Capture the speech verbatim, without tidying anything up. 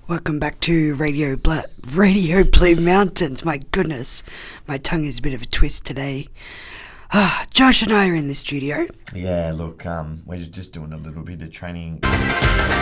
Welcome back to Radio Bla- Radio Blue Mountains. My goodness, my tongue is a bit of a twist today. Ah, Josh and I are in the studio. Yeah, look, um, we're just doing a little bit of training.